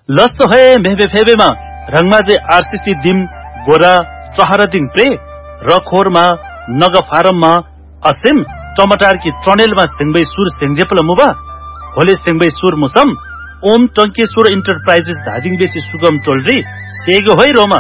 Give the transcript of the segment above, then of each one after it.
लस्सो है मेहबे फेबेमा रंगमाजे आरसीसी दिम गोरा चहरा दिन प्रे रखोरमा नग फारममा असिम टमाटर की ट्रनेलमा सिंगबै सुर सेंजेपल मुबा होले सिंगबै सुर मुसम ओम टंकेश्वर इंटरप्राइजेस धादिङ बेसी सुगम टोलरी सेगो होय रोमा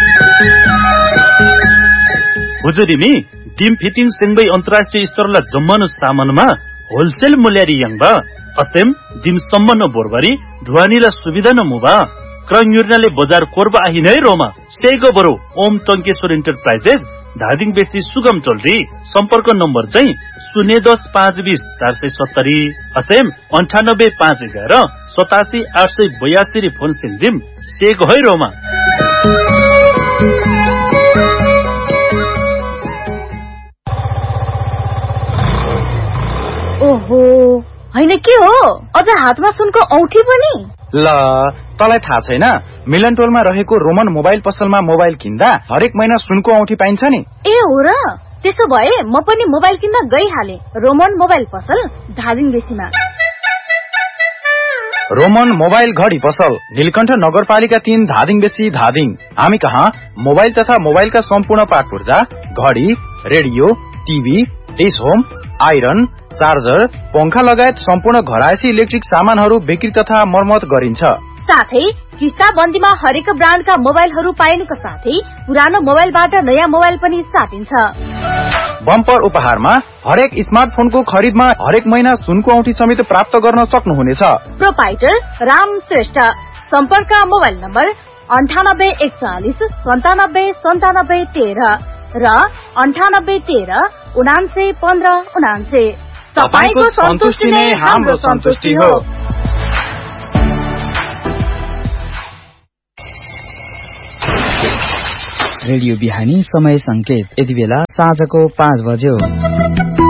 हुजुरिमी डिम फिटिङ सिंगबै अन्तर्राष्ट्रिय स्तरला जम्मनु सामानमा होलसेल मूल्यारी यंगबा अतेम डिम सम्मन बोरबारी ढुवानीला सुविधा न मुबा क्रंयुर्नाले बजार कोरबा आहिनै रोमा सेगो बरो ओम टंकेश्वर इंटरप्राइजेस धादिङ बेसी सुगम टोलरी सम्पर्क नम्बर चाहिँ 010-520-470 असेम 98-511-87-882 फोन सिंजिम सेगो है रोमा ओहो हैन के हो अझ हातमा सुनको औठी पनि ल तलाई थाहा छैन मिलन टोलमा रहेको रोमन मोबाइल पसलमा मोबाइल किन्दा हरेक महिना सुनको औठी पाइन्छ नि ए हो र त्यसो भए म पनि मोबाइल किन्न गइहाले रोमन मोबाइल पसल धादिङ बेसीमा रोमन मोबाइल घडी पसल नीलकण्ठ नगरपालिका 3 धादिङ बेसी धादिङ हामी कहाँ मोबाइल तथा मोबाइलका सम्पूर्ण पार्ट पुर्जा घडी radio TV dish home iron charger पंखा लगायत सम्पूर्ण घरायसी इलेक्ट्रिक सामानहरू बिक्री तथा मर्मत गरिन्छ साथै किस्ता बन्दीमा हरेक ब्रान्डका मोबाइलहरू पाइनुका साथै पुरानो मोबाइलबाट नयाँ मोबाइल पनि साटिन्छ बम्पर उपहारमा हरेक स्मार्टफोनको खरिदमा हरेक महिना सुनको औठी समेत प्राप्त गर्न सक्नुहुनेछ प्रोपाइटर राम श्रेष्ठ सम्पर्क मोबाइल नम्बर 9841979713 र 9813991599 तपाईको सन्तुष्टि नै हाम्रो सन्तुष्टि हो रेडियो बिहानी समय संकेत यति बेला साँझको 5 बज्यो